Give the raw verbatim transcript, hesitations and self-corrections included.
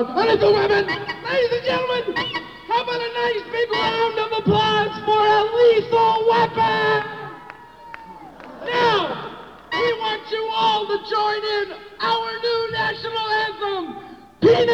Ladies and women, ladies and gentlemen, how about a nice big round of applause for a lethal weapon? Now, we want you all to join in our new national anthem, Peanut.